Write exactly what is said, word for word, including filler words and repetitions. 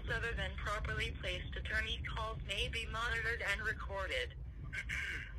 other than properly placed attorney calls may be monitored and recorded.